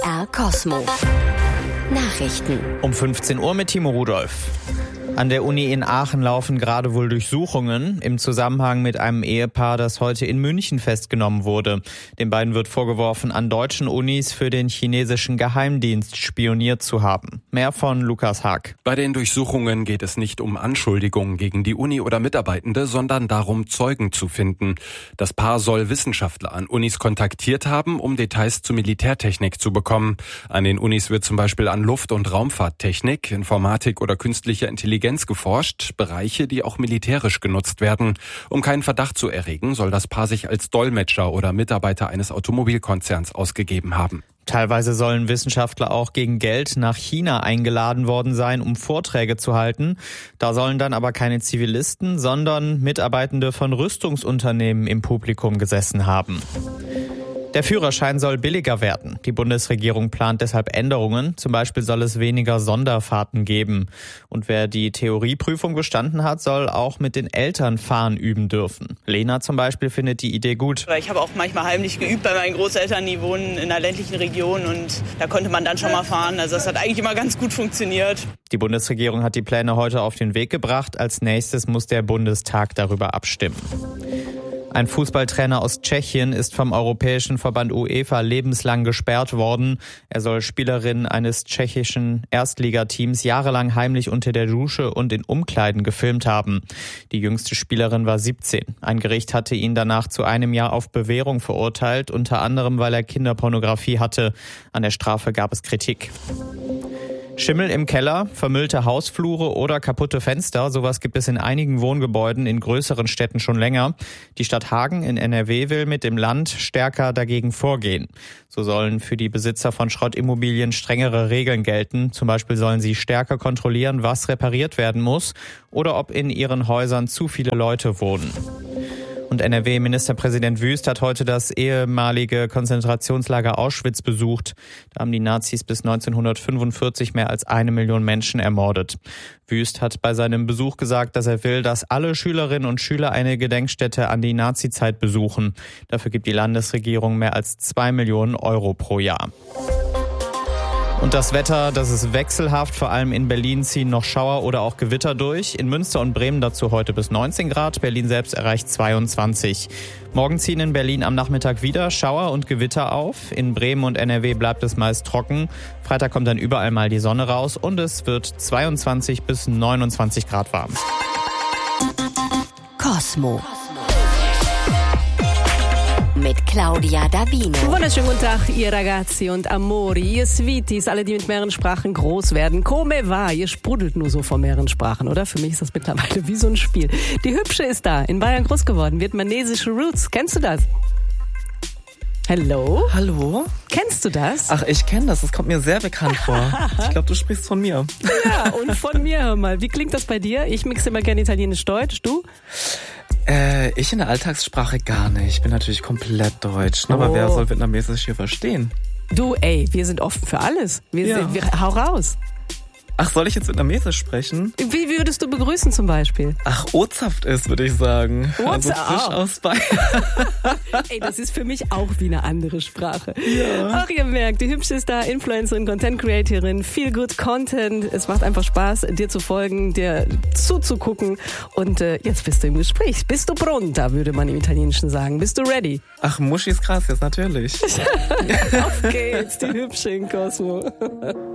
MDR Cosmo. Nachrichten. Um 15 Uhr mit Timo Rudolph. An der Uni in Aachen laufen gerade wohl Durchsuchungen im Zusammenhang mit einem Ehepaar, das heute in München festgenommen wurde. Den beiden wird vorgeworfen, an deutschen Unis für den chinesischen Geheimdienst spioniert zu haben. Mehr von Lukas Haag. Bei den Durchsuchungen geht es nicht um Anschuldigungen gegen die Uni oder Mitarbeitende, sondern darum, Zeugen zu finden. Das Paar soll Wissenschaftler an Unis kontaktiert haben, um Details zu Militärtechnik zu bekommen. An den Unis wird zum Beispiel an Luft- und Raumfahrttechnik, Informatik oder künstlicher Intelligenz geforscht, Bereiche, die auch militärisch genutzt werden. Um keinen Verdacht zu erregen, soll das Paar sich als Dolmetscher oder Mitarbeiter eines Automobilkonzerns ausgegeben haben. Teilweise sollen Wissenschaftler auch gegen Geld nach China eingeladen worden sein, um Vorträge zu halten. Da sollen dann aber keine Zivilisten, sondern Mitarbeitende von Rüstungsunternehmen im Publikum gesessen haben. Der Führerschein soll billiger werden. Die Bundesregierung plant deshalb Änderungen. Zum Beispiel soll es weniger Sonderfahrten geben. Und wer die Theorieprüfung bestanden hat, soll auch mit den Eltern fahren üben dürfen. Lena zum Beispiel findet die Idee gut. Ich habe auch manchmal heimlich geübt bei meinen Großeltern, die wohnen in einer ländlichen Region und da konnte man dann schon mal fahren. Also das hat eigentlich immer ganz gut funktioniert. Die Bundesregierung hat die Pläne heute auf den Weg gebracht. Als nächstes muss der Bundestag darüber abstimmen. Ein Fußballtrainer aus Tschechien ist vom Europäischen Verband UEFA lebenslang gesperrt worden. Er soll Spielerinnen eines tschechischen Erstligateams jahrelang heimlich unter der Dusche und in Umkleiden gefilmt haben. Die jüngste Spielerin war 17. Ein Gericht hatte ihn danach zu 1 Jahr auf Bewährung verurteilt, unter anderem, weil er Kinderpornografie hatte. An der Strafe gab es Kritik. Schimmel im Keller, vermüllte Hausflure oder kaputte Fenster, sowas gibt es in einigen Wohngebäuden in größeren Städten schon länger. Die Stadt Hagen in NRW will mit dem Land stärker dagegen vorgehen. So sollen für die Besitzer von Schrottimmobilien strengere Regeln gelten. Zum Beispiel sollen sie stärker kontrollieren, was repariert werden muss oder ob in ihren Häusern zu viele Leute wohnen. Und NRW-Ministerpräsident Wüst hat heute das ehemalige Konzentrationslager Auschwitz besucht. Da haben die Nazis bis 1945 mehr als 1 Million Menschen ermordet. Wüst hat bei seinem Besuch gesagt, dass er will, dass alle Schülerinnen und Schüler eine Gedenkstätte an die Nazizeit besuchen. Dafür gibt die Landesregierung mehr als 2 Millionen Euro pro Jahr. Und das Wetter, das ist wechselhaft. Vor allem in Berlin ziehen noch Schauer oder auch Gewitter durch. In Münster und Bremen dazu heute bis 19 Grad. Berlin selbst erreicht 22. Morgen ziehen in Berlin am Nachmittag wieder Schauer und Gewitter auf. In Bremen und NRW bleibt es meist trocken. Freitag kommt dann überall mal die Sonne raus und es wird 22 bis 29 Grad warm. Cosmo. Mit Claudia Davino. Wunderschönen guten Tag, ihr Ragazzi und Amori, ihr Sweeties, alle, die mit mehreren Sprachen groß werden. Come va, ihr sprudelt nur so vor mehreren Sprachen, oder? Für mich ist das mittlerweile wie so ein Spiel. Die Hübsche ist da, in Bayern groß geworden, vietnamesische Roots. Kennst du das? Hello? Hallo? Kennst du das? Ach, ich kenne das. Das kommt mir sehr bekannt vor. Ich glaube, du sprichst von mir. Ja, und von mir, hör mal. Wie klingt das bei dir? Ich mixe immer gerne Italienisch-Deutsch. Du? Ich in der Alltagssprache gar nicht. Ich bin natürlich komplett deutsch. Aber wer soll Vietnamesisch hier verstehen? Du, ey, wir sind offen für alles. Hau raus. Ach, soll ich jetzt Vietnamesisch sprechen? Wie würdest du begrüßen zum Beispiel? Ach, Ozaft ist, würde ich sagen. Also frisch aus Bayern. Ey, das ist für mich auch wie eine andere Sprache. Ja. Ach, ihr merkt, die Hübsche ist da, Influencerin, Content Creatorin, viel good Content. Es macht einfach Spaß, dir zu folgen, dir zuzugucken. Und jetzt bist du im Gespräch. Bist du pronta, würde man im Italienischen sagen. Bist du ready? Ach, Muschis gracias, natürlich. Auf geht's, die Hübsche in Cosmo.